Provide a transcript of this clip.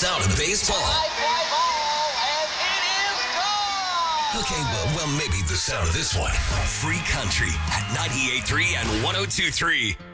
sound of baseball. High fly ball, and it is gone! Okay, well, maybe the sound of this one. Free Country at 98.3 and 102.3.